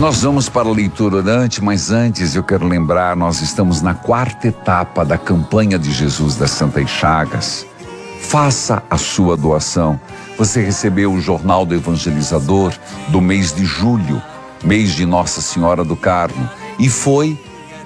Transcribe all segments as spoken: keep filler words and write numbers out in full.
Nós vamos para a leitura orante, mas antes eu quero lembrar, nós estamos na quarta etapa da campanha de Jesus das Santas Chagas. Faça a sua doação. Você recebeu o Jornal do Evangelizador do mês de julho, mês de Nossa Senhora do Carmo, e foi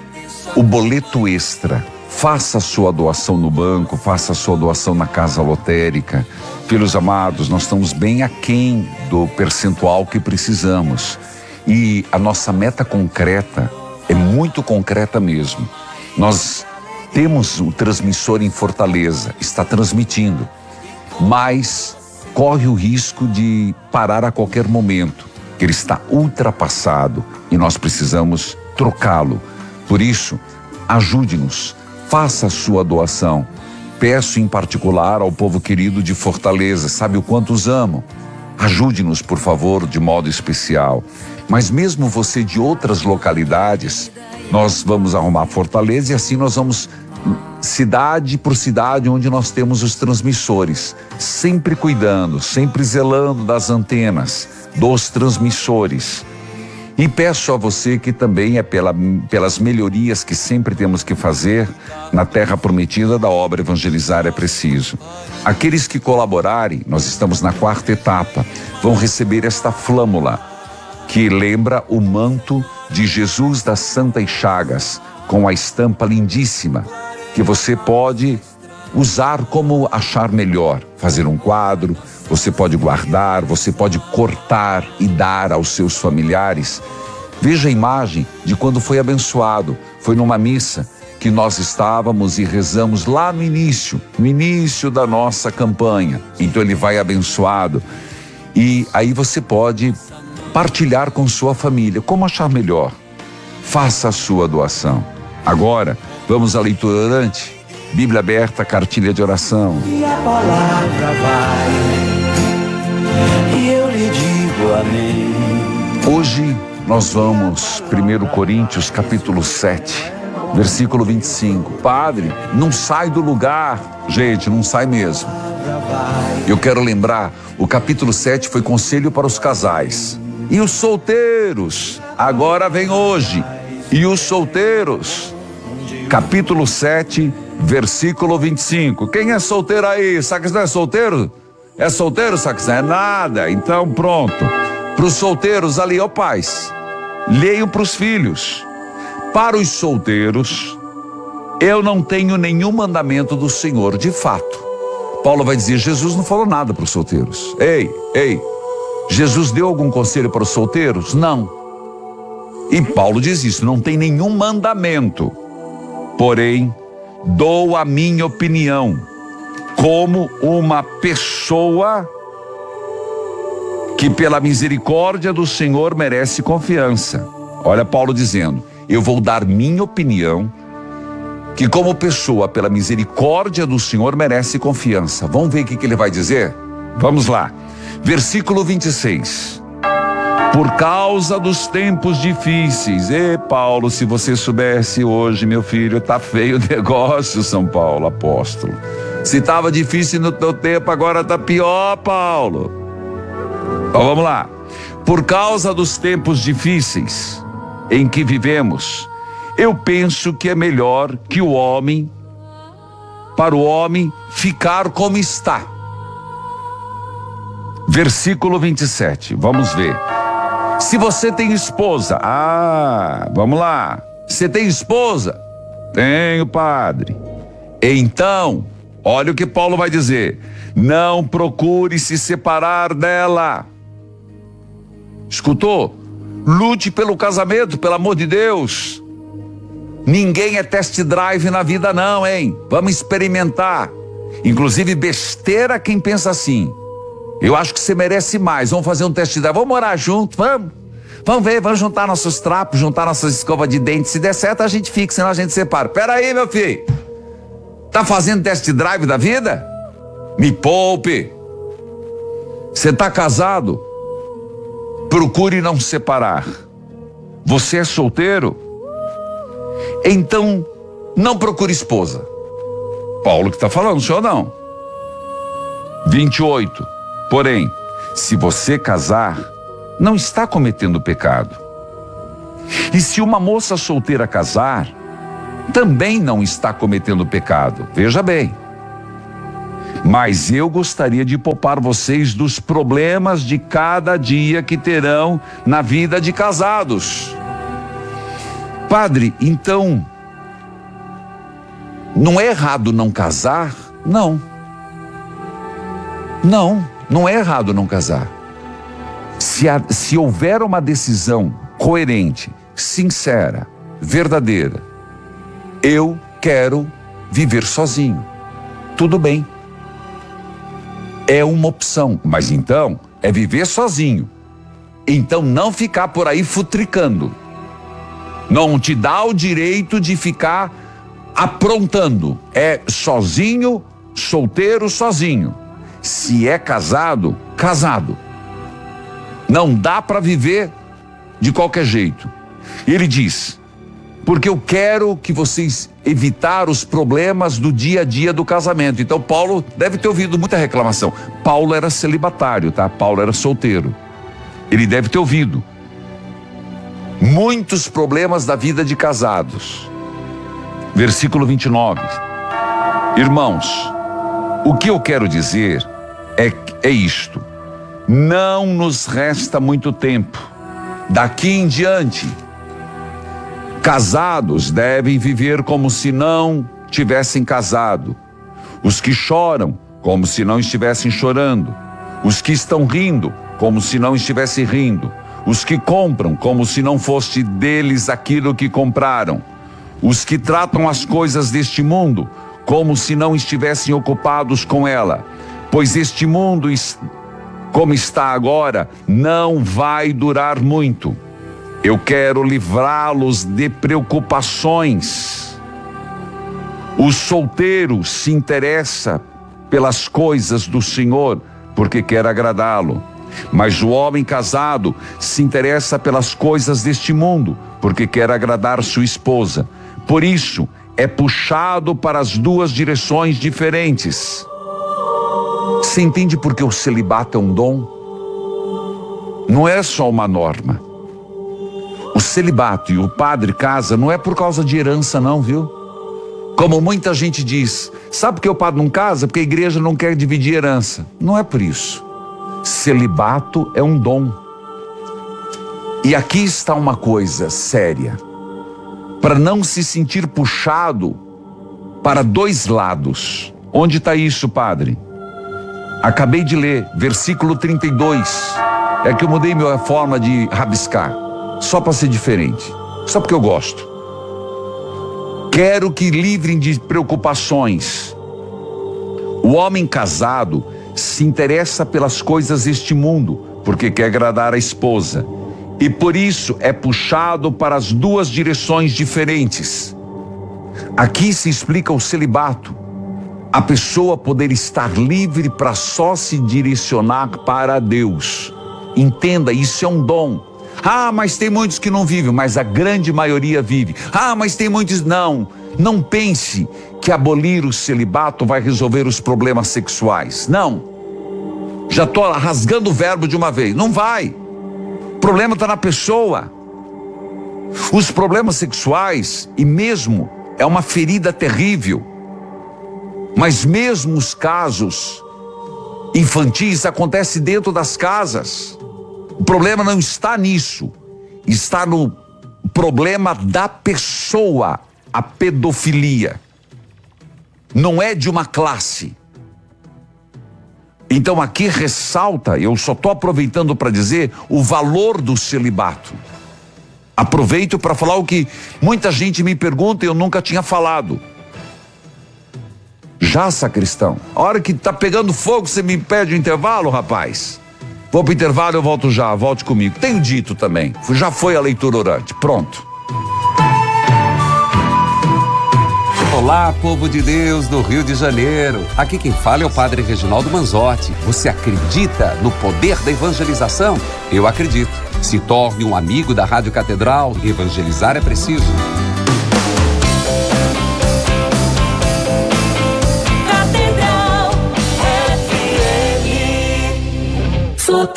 o boleto extra. Faça a sua doação no banco, faça a sua doação na casa lotérica. Filhos amados, nós estamos bem aquém do percentual que precisamos. E a nossa meta concreta é muito concreta mesmo. Nós temos o transmissor em Fortaleza, está transmitindo, mas corre o risco de parar a qualquer momento, que ele está ultrapassado e nós precisamos trocá-lo. Por isso, ajude-nos, faça a sua doação. Peço em particular ao povo querido de Fortaleza, sabe o quanto os amo? Ajude-nos, por favor, de modo especial. Mas mesmo você de outras localidades, nós vamos arrumar Fortaleza e assim nós vamos cidade por cidade onde nós temos os transmissores, sempre cuidando, sempre zelando das antenas, dos transmissores. E peço a você que também é pela, pelas melhorias que sempre temos que fazer na terra prometida da obra Evangelizar é Preciso. Aqueles que colaborarem, nós estamos na quarta etapa, vão receber esta flâmula, que lembra o manto de Jesus das Santas Chagas, com a estampa lindíssima, que você pode usar como achar melhor, fazer um quadro, você pode guardar, você pode cortar e dar aos seus familiares. Veja a imagem de quando foi abençoado, foi numa missa que nós estávamos e rezamos lá no início, no início da nossa campanha. Então ele vai abençoado e aí você pode partilhar com sua família, como achar melhor. Faça a sua doação. Agora, vamos à leitura orante. Bíblia aberta, cartilha de oração. E a palavra vai, e eu lhe digo amém. Hoje nós vamos, primeiro Coríntios, capítulo sete, versículo vinte e cinco. Padre, não sai do lugar. Gente, não sai mesmo. Eu quero lembrar, o capítulo sete foi conselho para os casais. E os solteiros, agora vem hoje. E os solteiros, capítulo sete, versículo vinte e cinco. Quem é solteiro aí? Sabe que não é solteiro? É solteiro, sabe que não é nada? Então pronto. Para os solteiros ali, ó pais, leiam para os filhos. Para os solteiros, eu não tenho nenhum mandamento do Senhor, de fato. Paulo vai dizer, Jesus não falou nada para os solteiros. Ei, ei, Jesus deu algum conselho para os solteiros? Não. E Paulo diz isso, não tem nenhum mandamento. Porém, dou a minha opinião como uma pessoa que pela misericórdia do Senhor merece confiança. Olha Paulo dizendo, eu vou dar minha opinião que como pessoa pela misericórdia do Senhor merece confiança. Vamos ver o que, que ele vai dizer? Vamos lá. Versículo vinte e seis. Por causa dos tempos difíceis. E Paulo, se você soubesse hoje, meu filho, tá feio o negócio, São Paulo, apóstolo. Se tava difícil no teu tempo, agora tá pior, Paulo. Então vamos lá. Por causa dos tempos difíceis em que vivemos, eu penso que é melhor que o homem, para o homem ficar como está. Versículo vinte e sete, vamos ver. Se você tem esposa, ah, vamos lá. Você tem esposa? Tenho, padre. Então, olha o que Paulo vai dizer. Não procure se separar dela. Escutou? Lute pelo casamento, pelo amor de Deus. Ninguém é test drive na vida não, hein? Vamos experimentar. Inclusive besteira quem pensa assim. Eu acho que você merece mais, vamos fazer um teste drive, vamos morar junto, vamos. Vamos ver, vamos juntar nossos trapos, juntar nossas escovas de dente, se der certo a gente fica, senão a gente separa. Pera aí, meu filho, tá fazendo test drive da vida? Me poupe. Você tá casado? Procure não se separar. Você é solteiro? Então, não procure esposa. Paulo que tá falando, senhor não. vinte e oito. Porém, se você casar, não está cometendo pecado. E se uma moça solteira casar, também não está cometendo pecado. Veja bem. Mas eu gostaria de poupar vocês dos problemas de cada dia que terão na vida de casados. Padre, então, não é errado não casar? Não. Não, não é errado não casar. Se, a, se houver uma decisão coerente, sincera, verdadeira, eu quero viver sozinho. Tudo bem. É uma opção, mas então é viver sozinho. Então não ficar por aí futricando. Não te dá o direito de ficar aprontando. É sozinho, solteiro, sozinho. Se é casado, casado. Não dá para viver de qualquer jeito. Ele diz, porque eu quero que vocês evitar os problemas do dia a dia do casamento. Então Paulo deve ter ouvido muita reclamação. Paulo era celibatário, tá? Paulo era solteiro. Ele deve ter ouvido muitos problemas da vida de casados. Versículo vinte e nove. Irmãos, o que eu quero dizer é, é isto. Não nos resta muito tempo. Daqui em diante, casados devem viver como se não tivessem casado. Os que choram, como se não estivessem chorando. Os que estão rindo, como se não estivessem rindo. Os que compram, como se não fosse deles aquilo que compraram. Os que tratam as coisas deste mundo, como se não estivessem ocupados com ela. Pois este mundo, como está agora, não vai durar muito. Eu quero livrá-los de preocupações. O solteiro se interessa pelas coisas do Senhor, porque quer agradá-lo. Mas o homem casado se interessa pelas coisas deste mundo, porque quer agradar sua esposa. Por isso, é puxado para as duas direções diferentes. Você entende por que o celibato é um dom? Não é só uma norma. O celibato e o padre casa não é por causa de herança não, viu? Como muita gente diz, sabe por que o padre não casa? Porque a igreja não quer dividir herança. Não é por isso. Celibato é um dom. E aqui está uma coisa séria. Para não se sentir puxado para dois lados. Onde está isso, padre? Acabei de ler, versículo trinta e dois. É que eu mudei minha forma de rabiscar. Só para ser diferente. Só porque eu gosto. Quero que livrem de preocupações. O homem casado se interessa pelas coisas deste mundo, porque quer agradar a esposa. E por isso é puxado para as duas direções diferentes. Aqui se explica o celibato. A pessoa poder estar livre para só se direcionar para Deus. Entenda, isso é um dom. Ah, mas tem muitos que não vivem, mas a grande maioria vive. Ah, mas tem muitos não. Não pense que abolir o celibato vai resolver os problemas sexuais. Não. Já estou rasgando o verbo de uma vez. Não vai. O problema está na pessoa. Os problemas sexuais, e mesmo, é uma ferida terrível. Mas mesmo os casos infantis acontecem dentro das casas. O problema não está nisso. Está no problema da pessoa, a pedofilia. Não é de uma classe. Então aqui ressalta, eu só estou aproveitando para dizer o valor do celibato. Aproveito para falar o que muita gente me pergunta e eu nunca tinha falado. Já, sacristão, a hora que tá pegando fogo, você me pede o intervalo, rapaz? Vou pro intervalo, eu volto já, volte comigo. Tenho dito também, já foi a leitura orante, pronto. Olá, povo de Deus do Rio de Janeiro. Aqui quem fala é o Padre Reginaldo Manzotti. Você acredita no poder da evangelização? Eu acredito. Se torne um amigo da Rádio Catedral. Evangelizar é preciso. Catedral F M. Flotarelli.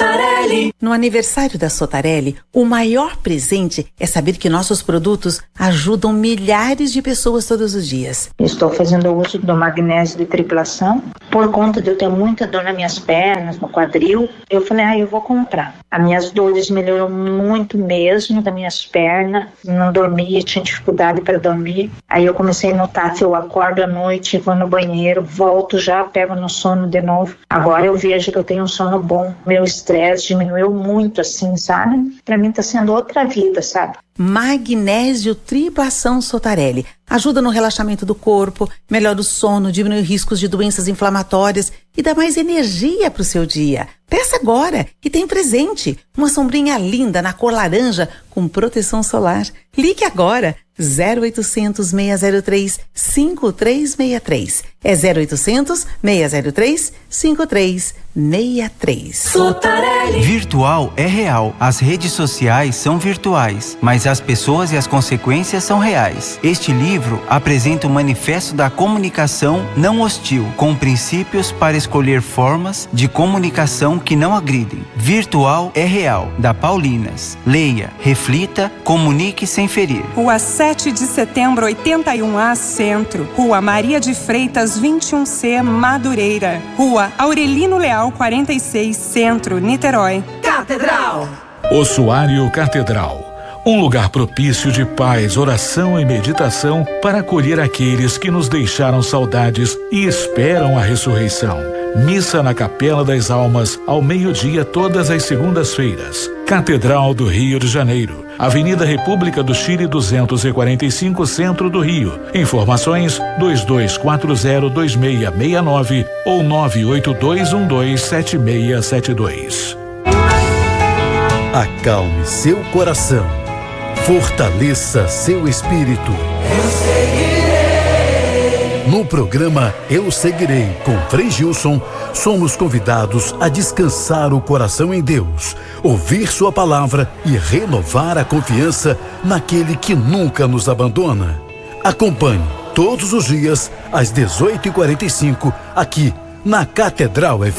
Sotarelli. No aniversário da Sotarelli, o maior presente é saber que nossos produtos ajudam milhares de pessoas todos os dias. Estou fazendo uso do magnésio de triplação. Por conta de eu ter muita dor nas minhas pernas, no quadril, eu falei, ah, eu vou comprar. As minhas dores melhoram muito mesmo das minhas pernas. Não dormia, tinha dificuldade para dormir. Aí eu comecei a notar que eu acordo à noite, vou no banheiro, volto já, pego no sono de novo. Agora eu vejo que eu tenho um sono bom. Meu estresse diminuiu muito, assim, sabe? Pra mim tá sendo outra vida, sabe? Magnésio Triplação Sotarelli ajuda no relaxamento do corpo, melhora o sono, diminui riscos de doenças inflamatórias e dá mais energia pro seu dia. Peça agora e tem presente, uma sombrinha linda na cor laranja com proteção solar. Ligue agora, zero oitocentos, seis zero três, cinco três seis três. É zero oitocentos, seis zero três, cinco três seis três. Sotarelli. Virtual é real. As redes sociais são virtuais, mas as pessoas e as consequências são reais. Este livro apresenta o Manifesto da Comunicação Não Hostil, com princípios para escolher formas de comunicação que não agridem. Virtual é real, da Paulinas. Leia, reflita, comunique sem ferir. Rua sete de setembro, oitenta e um A, Centro. Rua Maria de Freitas, vinte e um C, Madureira. Rua Aurelino Leal, quarenta e seis, Centro, Niterói. Catedral. Ossuário Catedral. Um lugar propício de paz, oração e meditação para acolher aqueles que nos deixaram saudades e esperam a ressurreição. Missa na Capela das Almas, ao meio-dia, todas as segundas-feiras. Catedral do Rio de Janeiro. Avenida República do Chile, duzentos e quarenta e cinco, Centro do Rio. Informações dois dois quatro zero, dois seis seis nove ou nove oito dois um dois sete seis sete dois. Acalme seu coração. Fortaleça seu espírito. Eu seguirei. No programa Eu Seguirei, com Frei Gilson, somos convidados a descansar o coração em Deus, ouvir sua palavra e renovar a confiança naquele que nunca nos abandona. Acompanhe todos os dias, às dezoito e quarenta e cinco, aqui na Catedral F M.